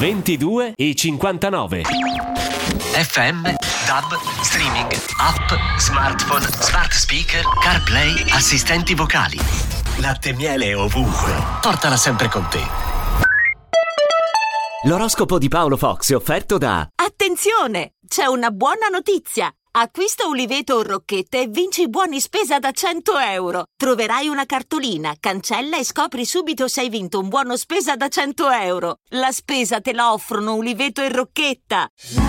22,59. FM, DAB, streaming, app, smartphone, smart speaker, CarPlay, assistenti vocali. Latte miele ovunque. Portala sempre con te. L'oroscopo di Paolo Fox è offerto da... Attenzione! C'è una buona notizia! Acquista Uliveto o Rocchette e vinci buoni spesa da 100 euro. Troverai una cartolina, cancella e scopri subito se hai vinto un buono spesa da 100 euro. La spesa te la offrono Uliveto e Rocchetta.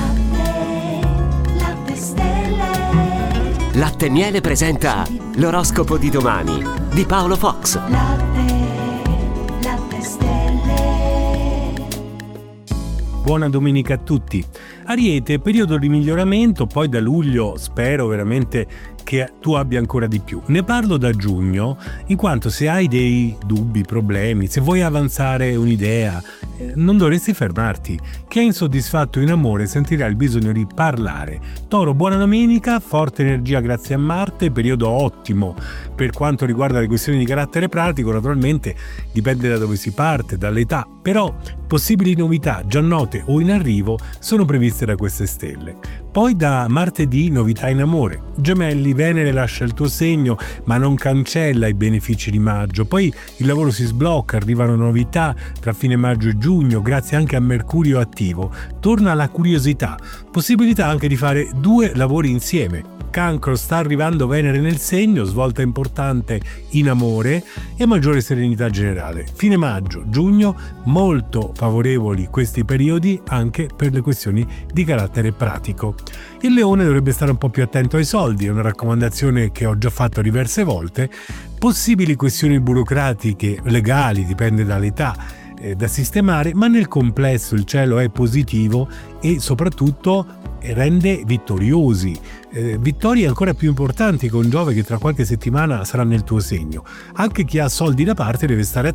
Latte stelle. Latte Miele presenta l'oroscopo di domani di Paolo Fox. Latte stelle. Buona domenica a tutti. Ariete, periodo di miglioramento, poi da luglio spero veramente che tu abbia ancora di più. Ne parlo da giugno, in quanto se hai dei dubbi, problemi, se vuoi avanzare un'idea, non dovresti fermarti. Chi è insoddisfatto in amore sentirà il bisogno di parlare. Toro, buona domenica, forte energia grazie a Marte, periodo ottimo per quanto riguarda le questioni di carattere pratico, naturalmente dipende da dove si parte, dall'età, però possibili novità già note o in arrivo sono previste da queste stelle. Poi da martedì novità in amore. Gemelli, Venere lascia il tuo segno ma non cancella i benefici di maggio. Poi il lavoro si sblocca, arrivano novità tra fine maggio e giugno, grazie anche a Mercurio attivo. Torna la curiosità, possibilità anche di fare 2 lavori insieme. Cancro, sta arrivando Venere nel segno, svolta importante in amore e maggiore serenità generale. Fine maggio, giugno, molto favorevoli questi periodi anche per le questioni di carattere pratico. Il Leone dovrebbe stare un po' più attento ai soldi, è una raccomandazione che ho già fatto diverse volte. Possibili questioni burocratiche, legali, dipende dall'età, da sistemare, ma nel complesso il cielo è positivo e soprattutto rende vittoriosi, vittorie ancora più importanti con Giove che tra qualche settimana sarà nel tuo segno. Anche chi ha soldi da parte deve stare attento